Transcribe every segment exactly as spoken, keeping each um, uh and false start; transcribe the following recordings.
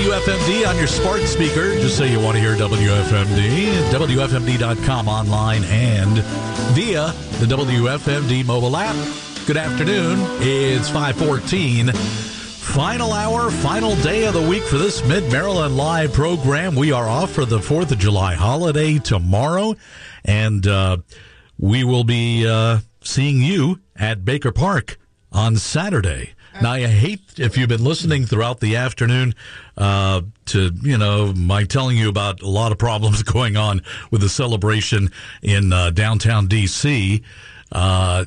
W F M D on your smart speaker. Just say you want to hear W F M D. W F M D dot com online and via the W F M D mobile app. Good afternoon. It's five fourteen. Final hour, final day of the week for this Mid-Maryland Live program. We are off for the fourth of July holiday tomorrow, and uh, we will be uh, seeing you at Baker Park on Saturday. Now, I hate if you've been listening throughout the afternoon uh, to, you know, my telling you about a lot of problems going on with the celebration in uh, downtown D C, uh,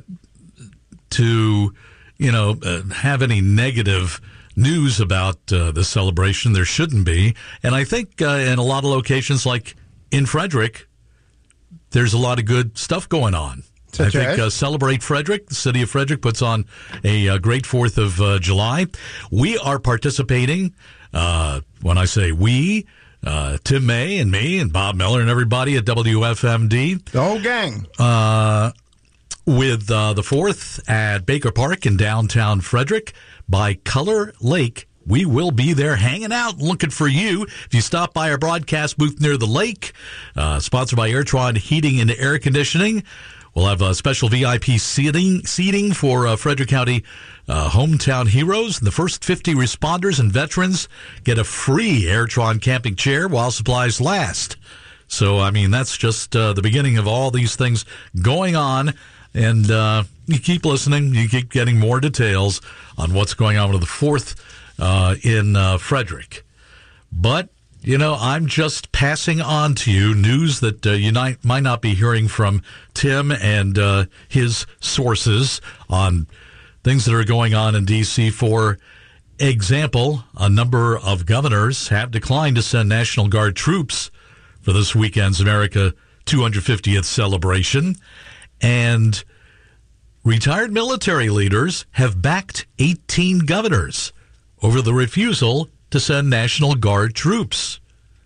to, you know, uh, have any negative news about uh, the celebration. There shouldn't be. And I think uh, in a lot of locations, like in Frederick, there's a lot of good stuff going on. Such I think uh, Celebrate Frederick, the city of Frederick, puts on a uh, great fourth of uh, July. We are participating, uh, when I say we, uh, Tim May and me and Bob Miller and everybody at W F M D. The whole gang. Uh, with uh, the fourth at Baker Park in downtown Frederick by Color Lake. We will be there hanging out, looking for you. If you stop by our broadcast booth near the lake, uh, sponsored by Airtron Heating and Air Conditioning. We'll have a special V I P seating seating for uh, Frederick County uh, hometown heroes. The first fifty responders and veterans get a free Airtron camping chair while supplies last. So, I mean, that's just uh, the beginning of all these things going on. And uh, you keep listening. You keep getting more details on what's going on with the fourth uh, in uh, Frederick. But you know, I'm just passing on to you news that uh, you might, might not be hearing from Tim and uh, his sources on things that are going on in D C. For example, a number of governors have declined to send National Guard troops for this weekend's America two hundred fiftieth celebration. And retired military leaders have backed eighteen governors over the refusal to send National Guard troops.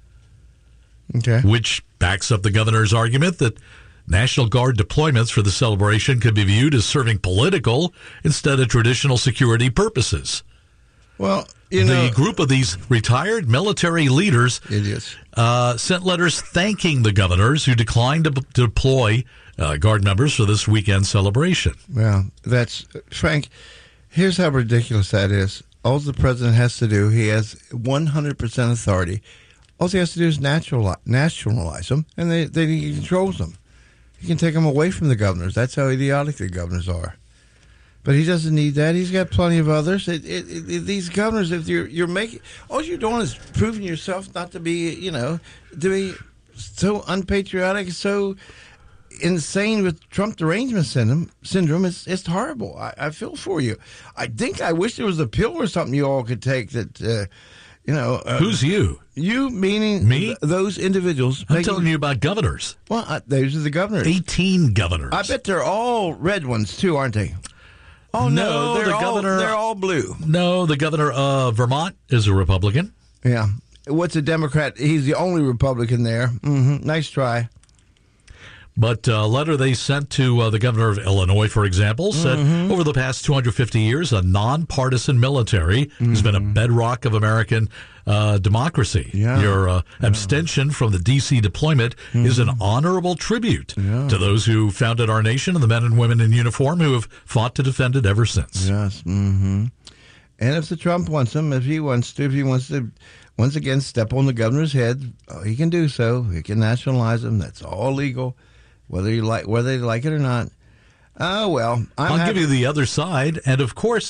Okay. Which backs up the governor's argument that National Guard deployments for the celebration could be viewed as serving political instead of traditional security purposes. Well, you know, the group of these retired military leaders idiots uh, sent letters thanking the governors who declined to b- deploy uh, Guard members for this weekend celebration. Well, that's, Frank, here's how ridiculous that is. All the president has to do, he has one hundred percent authority. All he has to do is naturalize, nationalize them, and they, they, he controls them. He can take them away from the governors. That's how idiotic the governors are. But he doesn't need that. He's got plenty of others. It, it, it, these governors, if you're you're making, all you're doing is proving yourself not to be, you know, to be so unpatriotic, so insane with Trump derangement syndrome. Syndrome, it's it's horrible. I, I feel for you. I think I wish there was a pill or something you all could take that, uh, you know. Uh, Who's you? You meaning me? Th- those individuals. I'm making, telling you about governors. Well, uh, those are the governors. eighteen governors. I bet they're all red ones too, aren't they? Oh no, no they're the all, governor. They're all blue. No, the governor of Vermont is a Republican. Yeah. What's a Democrat? He's the only Republican there. Mm-hmm. Nice try. But a letter they sent to uh, the governor of Illinois, for example, said mm-hmm. over the past two hundred fifty years, a nonpartisan military mm-hmm. has been a bedrock of American uh, democracy. Yeah. Your uh, yeah. abstention from the D C deployment mm-hmm. is an honorable tribute yeah. to those who founded our nation and the men and women in uniform who have fought to defend it ever since. Yes. Mm-hmm. And if the Trump wants him, if he wants to, if he wants to once again step on the governor's head, oh, he can do so. He can nationalize them. That's all legal. Whether you like, whether they like it or not. Oh, well. I'm I'll happy. give you the other side. And, of course,